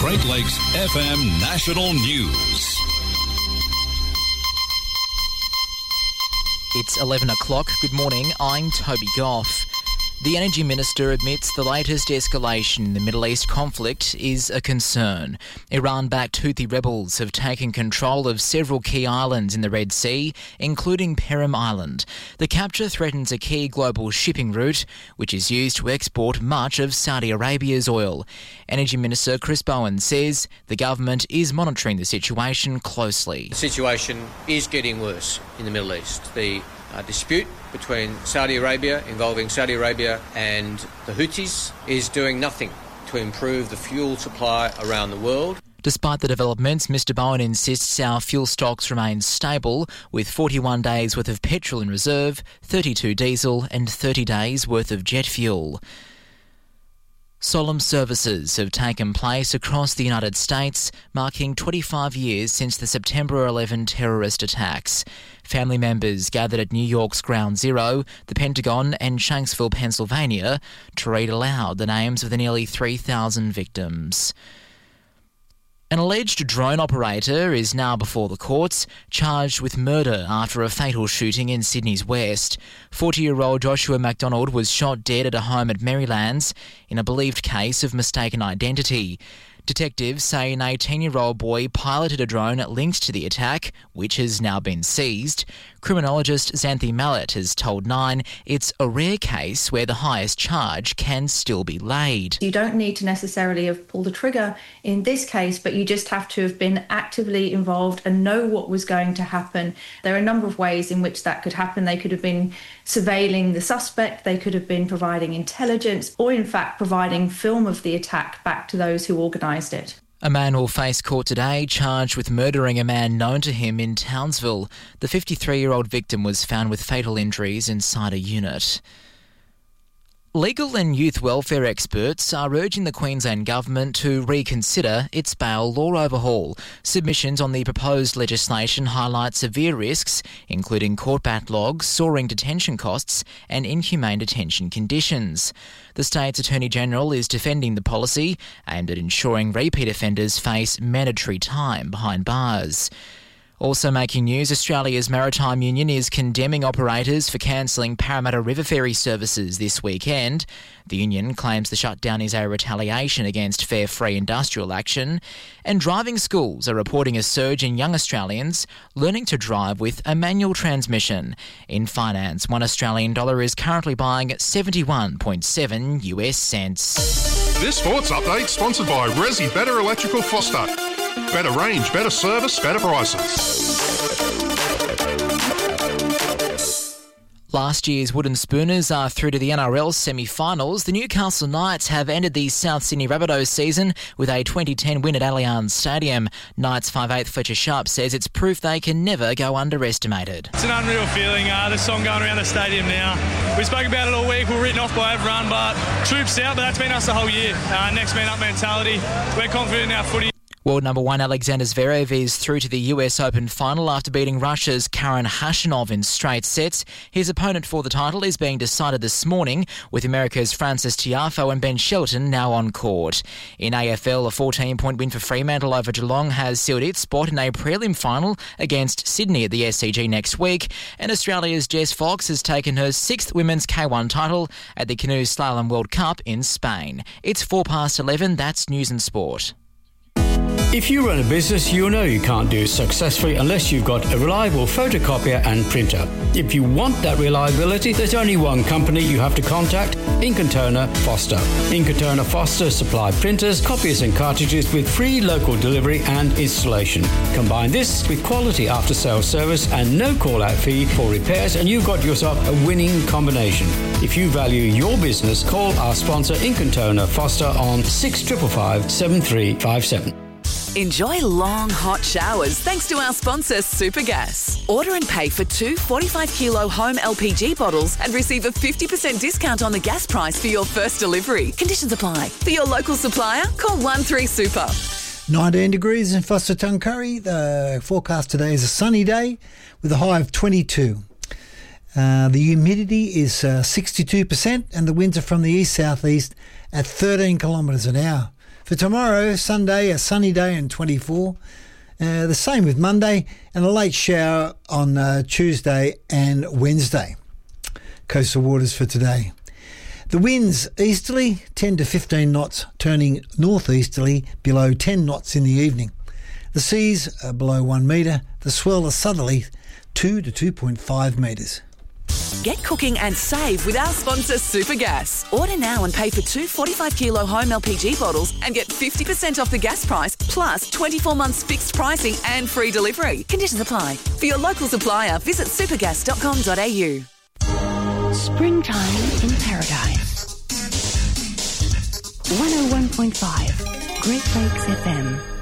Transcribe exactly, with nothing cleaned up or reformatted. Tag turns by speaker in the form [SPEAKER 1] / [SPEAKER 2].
[SPEAKER 1] Great Lakes F M National News.
[SPEAKER 2] It's eleven o'clock. Good morning. I'm Toby Goff. The Energy Minister admits the latest escalation in the Middle East conflict is a concern. Iran-backed Houthi rebels have taken control of several key islands in the Red Sea, including Perim Island. The capture threatens a key global shipping route, which is used to export much of Saudi Arabia's oil. Energy Minister Chris Bowen says the government is monitoring the situation closely.
[SPEAKER 3] The situation is getting worse in the Middle East. The uh, dispute between Saudi Arabia, involving Saudi Arabia and the Houthis, is doing nothing to improve the fuel supply around the world.
[SPEAKER 2] Despite the developments, Mr Bowen insists our fuel stocks remain stable, with forty-one days worth of petrol in reserve, thirty-two diesel and thirty days worth of jet fuel. Solemn services have taken place across the United States, marking twenty-five years since the September eleventh terrorist attacks. Family members gathered at New York's Ground Zero, the Pentagon and Shanksville, Pennsylvania, to read aloud the names of the nearly three thousand victims. An alleged drone operator is now before the courts, charged with murder after a fatal shooting in Sydney's west. forty-year-old Joshua McDonald was shot dead at a home at Merrylands in a believed case of mistaken identity. Detectives say an eighteen-year-old boy piloted a drone linked to the attack, which has now been seized. Criminologist Xanthi Mallet has told Nine it's a rare case where the highest charge can still be laid.
[SPEAKER 4] You don't need to necessarily have pulled the trigger in this case, but you just have to have been actively involved and know what was going to happen. There are a number of ways in which that could happen. They could have been surveilling the suspect, they could have been providing intelligence, or in fact providing film of the attack back to those who organised it.
[SPEAKER 2] A man will face court today charged with murdering a man known to him in Townsville. The fifty-three-year-old victim was found with fatal injuries inside a unit. Legal and youth welfare experts are urging the Queensland Government to reconsider its bail law overhaul. Submissions on the proposed legislation highlight severe risks, including court backlogs, soaring detention costs and inhumane detention conditions. The state's Attorney-General is defending the policy, aimed at ensuring repeat offenders face mandatory time behind bars. Also making news, Australia's Maritime Union is condemning operators for cancelling Parramatta River Ferry services this weekend. The union claims the shutdown is a retaliation against fair, free industrial action. And driving schools are reporting a surge in young Australians learning to drive with a manual transmission. In finance, one Australian dollar is currently buying seventy-one point seven US cents.
[SPEAKER 5] This sports update sponsored by Resi Better Electrical Foster. Better range, better service, better prices.
[SPEAKER 2] Last year's Wooden Spooners are through to the N R L semi-finals. The Newcastle Knights have ended the South Sydney Rabbitohs season with a twenty ten win at Allianz Stadium. Knights five eighth Fletcher Sharp says it's proof they can never go underestimated.
[SPEAKER 6] It's an unreal feeling. Uh, the song going around the stadium now. We spoke about it all week. We're written off by everyone, but troops out, but that's been us the whole year. Uh, next man up mentality. We're confident in our footy.
[SPEAKER 2] World number one Alexander Zverev is through to the U S Open final after beating Russia's Karen Khachanov in straight sets. His opponent for the title is being decided this morning, with America's Francis Tiafoe and Ben Shelton now on court. In A F L, a fourteen-point win for Fremantle over Geelong has sealed its spot in a prelim final against Sydney at the S C G next week. And Australia's Jess Fox has taken her sixth women's K one title at the Canoe Slalom World Cup in Spain. It's four past eleven. That's News and Sport.
[SPEAKER 7] If you run a business, you know you can't do it successfully unless you've got a reliable photocopier and printer. If you want that reliability, there's only one company you have to contact, Ink and Toner Foster. Ink and Toner Foster supply printers, copiers and cartridges with free local delivery and installation. Combine this with quality after-sales service and no call-out fee for repairs, and you've got yourself a winning combination. If you value your business, call our sponsor Ink and Toner Foster on six five five, seven three five seven.
[SPEAKER 8] Enjoy long, hot showers thanks to our sponsor, Supergas. Order and pay for two forty-five kilo home L P G bottles and receive a fifty percent discount on the gas price for your first delivery. Conditions apply. For your local supplier, call one three super.
[SPEAKER 9] nineteen degrees in Foster Tuncurry. The forecast today is a sunny day with a high of twenty-two. Uh, the humidity is uh, sixty-two percent and the winds are from the east-southeast at thirteen kilometres an hour. For tomorrow, Sunday, a sunny day and twenty-four. Uh, the same with Monday, and a late shower on uh, Tuesday and Wednesday. Coastal waters for today. The winds easterly, ten to fifteen knots, turning northeasterly below ten knots in the evening. The seas are below one metre. The swell is southerly, two to two point five metres.
[SPEAKER 8] Get cooking and save with our sponsor Supergas. Order now and pay for two forty-five kilo home L P G bottles and get fifty percent off the gas price, plus twenty-four months fixed pricing and free delivery. Conditions apply. For your local supplier, visit supergas dot com dot a u.
[SPEAKER 10] Springtime in Paradise. one oh one point five Great Lakes F M.